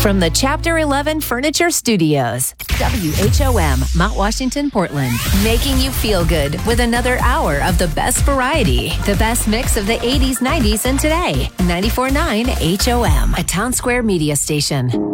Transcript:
From the Chapter 11 Furniture Studios, WHOM, Mount Washington, Portland. Making you feel good with another hour of the best variety. The best mix of the 80s, 90s, and today. 94.9 HOM, a Town Square media station.